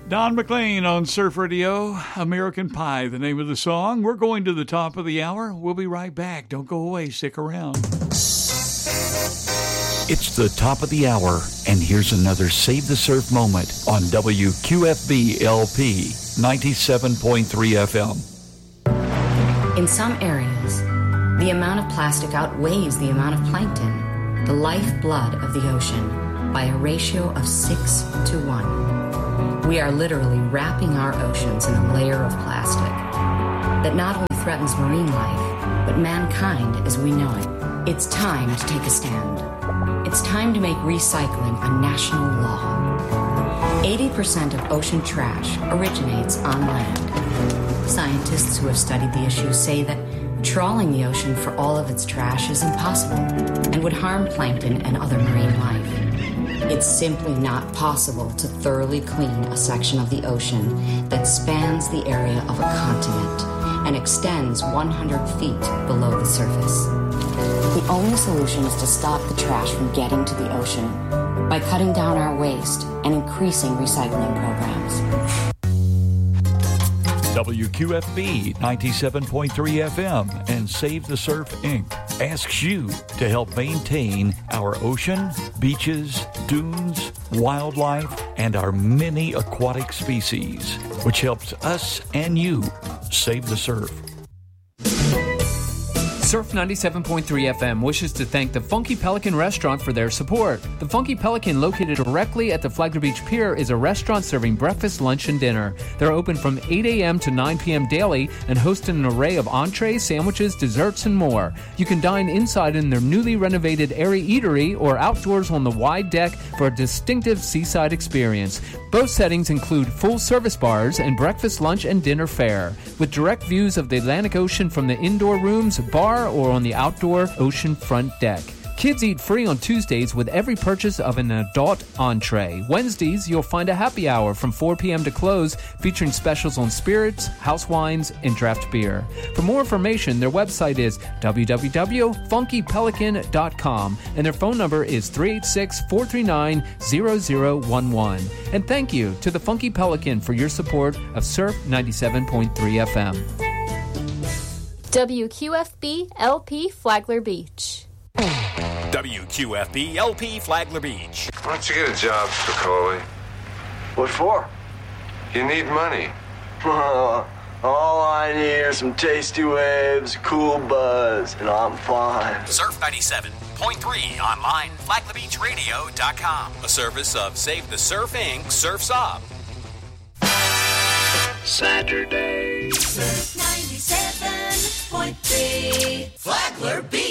Don McLean on Surf Radio, American Pie, the name of the song. We're going to the top of the hour. We'll be right back. Don't go away. Stick around. It's the top of the hour, and here's another Save the Surf moment on WQFB LP 97.3 FM. In some areas, the amount of plastic outweighs the amount of plankton, the lifeblood of the ocean, by a ratio of 6 to 1. We are literally wrapping our oceans in a layer of plastic that not only threatens marine life, but mankind as we know it. It's time to take a stand. It's time to make recycling a national law. 80% of ocean trash originates on land. Scientists who have studied the issue say that trawling the ocean for all of its trash is impossible and would harm plankton and other marine life. It's simply not possible to thoroughly clean a section of the ocean that spans the area of a continent and extends 100 feet below the surface. The only solution is to stop the trash from getting to the ocean by cutting down our waste and increasing recycling programs. WQFB 97.3 FM and Save the Surf Inc. asks you to help maintain our ocean, beaches, dunes, wildlife, and our many aquatic species, which helps us and you save the surf. Surf 97.3 FM wishes to thank the Funky Pelican Restaurant for their support. The Funky Pelican, located directly at the Flagler Beach Pier, is a restaurant serving breakfast, lunch, and dinner. They're open from 8 a.m. to 9 p.m. daily and host an array of entrees, sandwiches, desserts, and more. You can dine inside in their newly renovated airy eatery or outdoors on the wide deck for a distinctive seaside experience. Both settings include full service bars and breakfast, lunch, and dinner fare, with direct views of the Atlantic Ocean from the indoor rooms, bar, or on the outdoor ocean front deck. Kids eat free on Tuesdays with every purchase of an adult entree. Wednesdays, you'll find a happy hour from 4 p.m. to close, featuring specials on spirits, house wines, and draft beer. For more information, their website is www.funkypelican.com, and their phone number is 386-439-0011. And thank you to the Funky Pelican for your support of Surf 97.3 FM. WQFB LP Flagler Beach. WQFB LP Flagler Beach. Why don't you get a job, Spicoli? What for? You need money. All I need are some tasty waves, cool buzz, and I'm fine. Surf 97.3 online, FlaglerBeachRadio.com. A service of Save the Surf Inc. Surf's Up. Saturday. Surf 97.3 Flagler Beach.